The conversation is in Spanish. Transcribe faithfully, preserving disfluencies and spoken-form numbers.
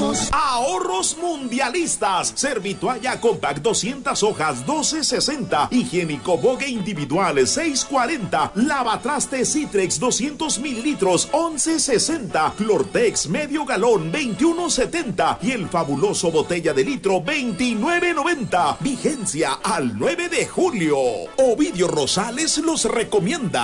vamos. Ahorros mundialistas. Servitoalla Compact doscientas hojas doce sesenta. Higiénico Bogue individual seis cuarenta. Lavatraste Citrex doscientos mililitros once sesenta. Clortex medio galón veintiuno setenta. Y el fabuloso botella de litro veintinueve noventa. Vigencia al nueve de julio. Ovidio Rosales los recomienda.